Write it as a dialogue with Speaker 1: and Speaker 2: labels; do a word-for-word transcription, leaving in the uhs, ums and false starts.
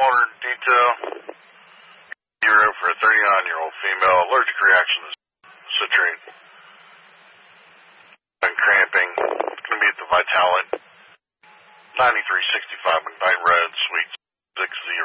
Speaker 1: water detail. Zero for a thirty-nine-year-old female. Allergic reaction to citrate. And cramping. It's going to be at the Vitalant. ninety-three sixty-five McKnight Road, Suite six oh